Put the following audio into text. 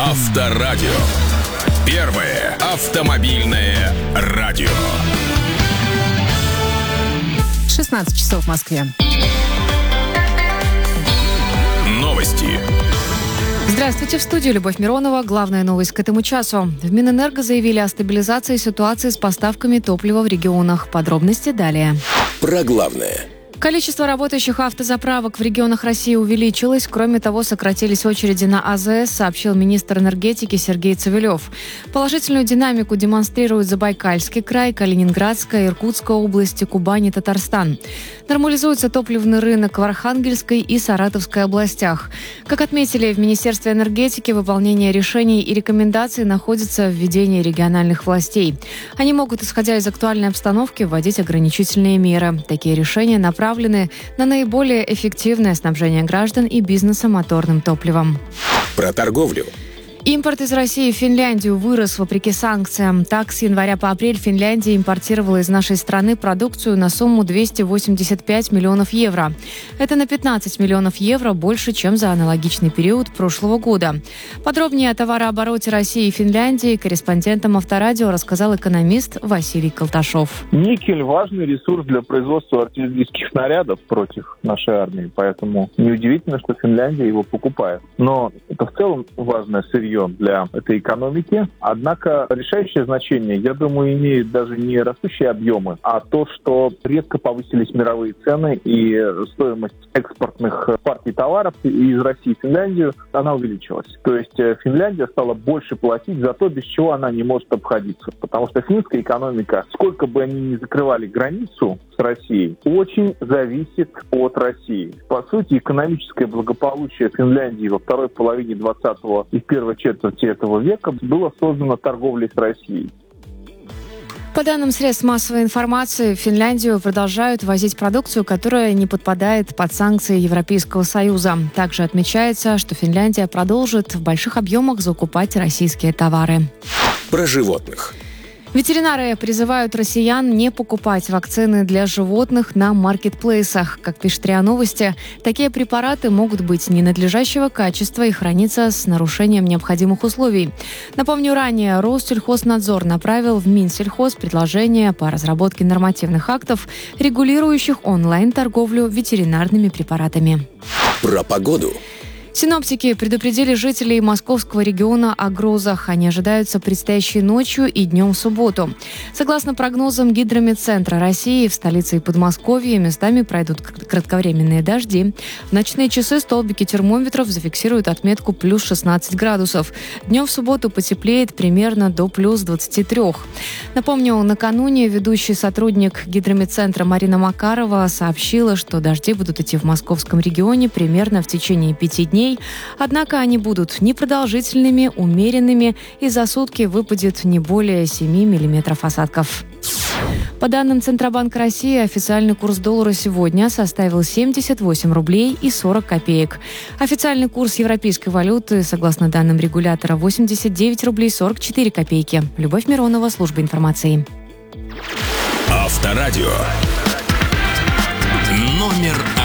Авторадио. Первое автомобильное радио. 16 часов в Москве. Новости. Здравствуйте, в студии Любовь Миронова. Главная новость к этому часу. В Минэнерго заявили о стабилизации ситуации с поставками топлива в регионах. Подробности далее. Про главное. Количество работающих автозаправок в регионах России увеличилось. Кроме того, сократились очереди на АЗС, сообщил министр энергетики Сергей Цивилев. Положительную динамику демонстрируют Забайкальский край, Калининградская, Иркутская области, Кубань и Татарстан. Нормализуется топливный рынок в Архангельской и Саратовской областях. Как отметили в Министерстве энергетики, выполнение решений и рекомендаций находится в ведении региональных властей. Они могут, исходя из актуальной обстановки, вводить ограничительные меры. Такие решения направлены на наиболее эффективное снабжение граждан и бизнеса моторным топливом. Про торговлю. Импорт из России в Финляндию вырос вопреки санкциям. Так, с января по апрель Финляндия импортировала из нашей страны продукцию на сумму 285 миллионов евро. Это на 15 миллионов евро больше, чем за аналогичный период прошлого года. Подробнее о товарообороте России и Финляндии корреспондентам Авторадио рассказал экономист Василий Колташов. Никель – важный ресурс для производства артиллерийских снарядов против нашей армии, поэтому неудивительно, что Финляндия его покупает. Но это в целом важное сырье для этой экономики. Однако решающее значение, я думаю, имеют даже не растущие объемы, а то, что резко повысились мировые цены и стоимость экспортных партий товаров из России в Финляндию, она увеличилась. То есть Финляндия стала больше платить за то, без чего она не может обходиться. Потому что финская экономика, сколько бы они ни закрывали границу с Россией, очень зависит от России. По сути, экономическое благополучие Финляндии во второй половине 20-го и первой четверти этого века было создано торговлей с Россией. По данным средств массовой информации, в Финляндию продолжают возить продукцию, которая не подпадает под санкции Европейского Союза. Также отмечается, что Финляндия продолжит в больших объемах закупать российские товары. Про животных. Ветеринары призывают россиян не покупать вакцины для животных на маркетплейсах. Как пишет РИА Новости, такие препараты могут быть ненадлежащего качества и храниться с нарушением необходимых условий. Напомню, ранее Россельхознадзор направил в Минсельхоз предложение по разработке нормативных актов, регулирующих онлайн-торговлю ветеринарными препаратами. Про погоду. Синоптики предупредили жителей московского региона о грозах. Они ожидаются предстоящей ночью и днем в субботу. Согласно прогнозам Гидрометцентра России, в столице и Подмосковье местами пройдут кратковременные дожди. В ночные часы столбики термометров зафиксируют отметку плюс 16 градусов. Днем в субботу потеплеет примерно до плюс 23. Напомню, накануне ведущий сотрудник Гидрометцентра Марина Макарова сообщила, что дожди будут идти в московском регионе примерно в течение 5 дней. Однако они будут непродолжительными, умеренными, и за сутки выпадет не более 7 миллиметров осадков. По данным Центробанка России, официальный курс доллара сегодня составил 78 рублей и 40 копеек. Официальный курс европейской валюты, согласно данным регулятора, 89 рублей 44 копейки. Любовь Миронова, служба информации. Авторадио. Номер